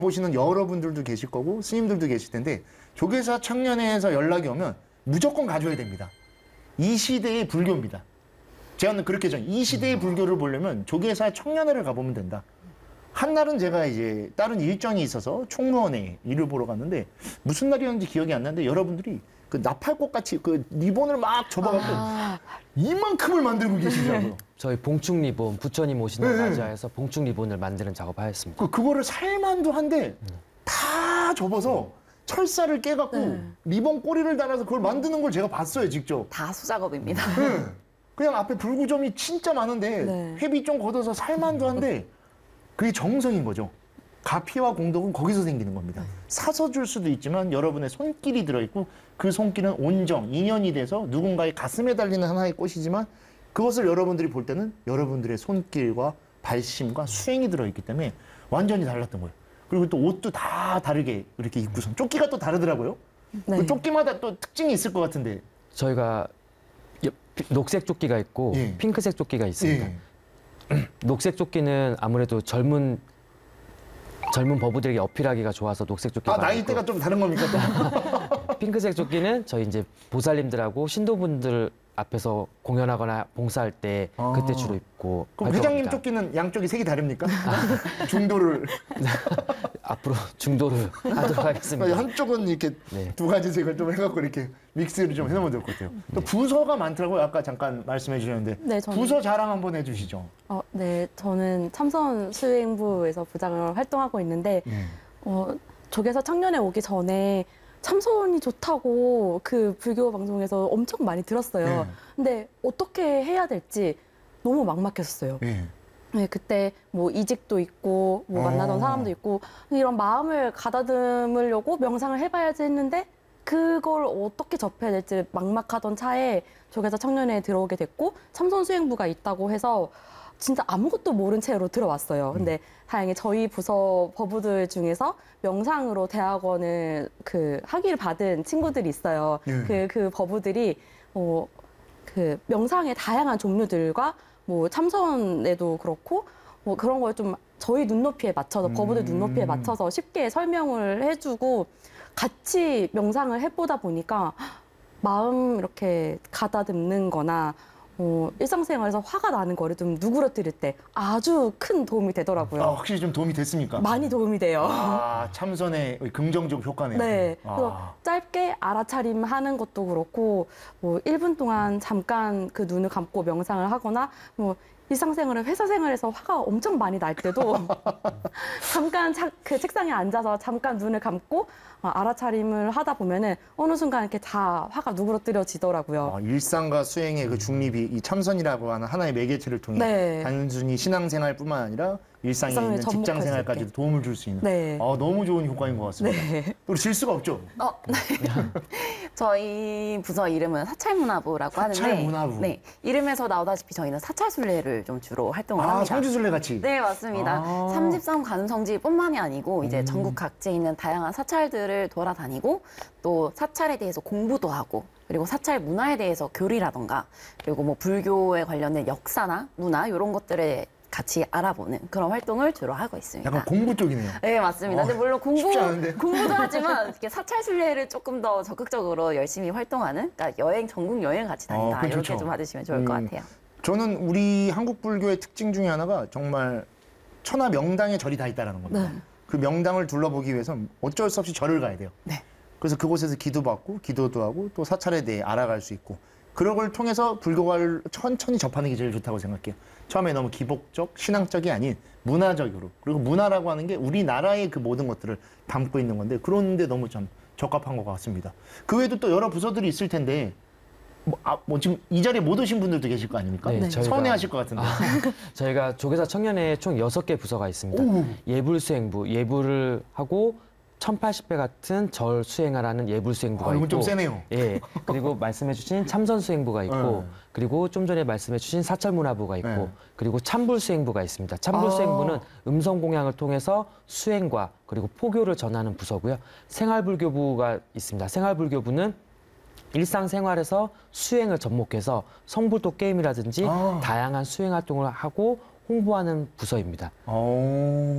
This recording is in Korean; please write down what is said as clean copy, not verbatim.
보시는 여러분들도 계실 거고 스님들도 계실 텐데 조계사 청년회에서 연락이 오면 무조건 가져야 됩니다. 이 시대의 불교입니다. 제가 그렇게 이 시대의 불교를 보려면 조계사 청년회를 가보면 된다. 한날은 제가 이제 다른 일정이 있어서 총무원에 일을 보러 갔는데 무슨 날이었는지 기억이 안 나는데 여러분들이 그 나팔꽃 같이 그 리본을 막 접어갖고 이만큼을 만들고 계시더라고요. 저희 봉축 리본, 부처님 오시는 날짜에서 봉축 리본을 만드는 작업하였습니다. 그거를 살만도 한데 다 접어서 철사를 깨갖고 리본 꼬리를 달아서 그걸 만드는 걸 제가 봤어요, 직접. 다 수작업입니다. 그냥 앞에 불구점이 진짜 많은데 회비 좀 걷어서 살만도 한데 그게 정성인 거죠. 가피와 공덕은 거기서 생기는 겁니다. 사서 줄 수도 있지만 여러분의 손길이 들어있고 그 손길은 온정, 인연이 돼서 누군가의 가슴에 달리는 하나의 꽃이지만 그것을 여러분들이 볼 때는 여러분들의 손길과 발심과 수행이 들어있기 때문에 완전히 달랐던 거예요. 그리고 또 옷도 다 다르게 이렇게 입고선 조끼가 또 다르더라고요. 그 조끼마다 또 특징이 있을 것 같은데. 저희가 녹색 조끼가 있고 핑크색 조끼가 있습니다. 녹색 조끼는 아무래도 젊은 버부들에게 어필하기가 좋아서 녹색 조끼가 나이대가 좀 다른 겁니까? 또? 핑크색 조끼는 저희 이제 보살님들하고 신도분들 앞에서 공연하거나 봉사할 때 그때 주로 입고. 그럼 회장님 조끼는 양쪽이 색이 다릅니까? 중도를 앞으로 중도를 하도록 하겠습니다. 한쪽은 이렇게 두 가지 색을 좀 해갖고 이렇게 믹스를 좀 해놓으면 될 것 같아요. 또 부서가 많더라고요. 아까 잠깐 말씀해 주셨는데 부서 자랑 한번 해주시죠. 네, 저는 참선 수행부에서 부장을 활동하고 있는데 조계사 청년회 오기 전에 참선이 좋다고 그 불교 방송에서 엄청 많이 들었어요. 근데 어떻게 해야 될지 너무 막막했었어요. 네, 그때 뭐 이직도 있고 뭐 만나던 사람도 있고 이런 마음을 가다듬으려고 명상을 해봐야지 했는데 그걸 어떻게 접해야 될지 막막하던 차에 조계사 청년회에 들어오게 됐고 참선 수행부가 있다고 해서 진짜 아무것도 모른 채로 들어왔어요. 근데 다행히 저희 부서 버부들 중에서 명상으로 대학원을 학위를 받은 친구들이 있어요. 그 버부들이 그 명상의 다양한 종류들과 뭐 참선에도 그렇고 뭐 그런 걸 좀 저희 눈높이에 맞춰서 버부들 눈높이에 맞춰서 쉽게 설명을 해주고 같이 명상을 해보다 보니까 마음 이렇게 가다듬는 거나 일상생활에서 화가 나는 거를 좀 누그러뜨릴 때 아주 큰 도움이 되더라고요. 확실히 좀 도움이 됐습니까? 많이 도움이 돼요. 참선의 긍정적 효과네요. 네. 그래서 짧게 알아차림 하는 것도 그렇고 뭐 1분 동안 잠깐 그 눈을 감고 명상을 하거나 뭐 일상생활에 회사 생활에서 화가 엄청 많이 날 때도 잠깐 그 책상에 앉아서 잠깐 눈을 감고 알아차림을 하다 보면은 어느 순간 이렇게 다 화가 누그러뜨려지더라고요. 일상과 수행의 그 중립이 이 참선이라고 하는 하나의 매개체를 통해 단순히 신앙생활뿐만 아니라 일상에 있는 직장생활까지도 도움을 줄 수 있는 너무 좋은 효과인 것 같습니다. 우리 질 수가 없죠? 저희 부서 이름은 사찰문화부라고 하는데 사찰문화부. 네, 이름에서 나오다시피 저희는 사찰순례를 좀 주로 활동을 합니다. 성지순례 같이? 네, 맞습니다. 33 관음성지뿐만이 아니고 이제 전국 각지에 있는 다양한 사찰들을 돌아다니고 또 사찰에 대해서 공부도 하고 그리고 사찰 문화에 대해서 교리라던가 그리고 뭐 불교에 관련된 역사나 문화 이런 것들에 같이 알아보는 그런 활동을 주로 하고 있습니다. 약간 공부 쪽이네요. 네, 맞습니다. 근데 물론 공부도 하지만 이렇게 사찰 순례를 조금 더 적극적으로 열심히 활동하는, 그러니까 전국 여행 같이 다닌다 이렇게 좀 받으시면 좋을 것 같아요. 저는 우리 한국 불교의 특징 중에 하나가 정말 천하 명당에 절이 다 있다는 겁니다. 그 명당을 둘러보기 위해서는 어쩔 수 없이 절을 가야 돼요. 그래서 그곳에서 기도도 하고 또 사찰에 대해 알아갈 수 있고 그런 걸 통해서 불교를 천천히 접하는 게 제일 좋다고 생각해요. 처음에 너무 기복적, 신앙적이 아닌 문화적으로. 그리고 문화라고 하는 게 우리나라의 그 모든 것들을 담고 있는 건데 그런데 너무 좀 적합한 것 같습니다. 그 외에도 또 여러 부서들이 있을 텐데 지금 이 자리에 못 오신 분들도 계실 거 아닙니까? 서운해하실 것 같은데. 저희가 조계사 청년회에 총 6개 부서가 있습니다. 예불수행부, 예불을 하고 1080배 같은 절 수행하라는 예불수행부가 있고 이건 좀 세네요. 그리고 말씀해주신 참선수행부가 있고 그리고 좀 전에 말씀해주신 사찰문화부가 있고 그리고 참불수행부가 있습니다. 참불수행부는 음성공양을 통해서 수행과 그리고 포교를 전하는 부서고요. 생활불교부가 있습니다. 생활불교부는 일상생활에서 수행을 접목해서 성불도 게임이라든지 다양한 수행 활동을 하고 홍보하는 부서입니다.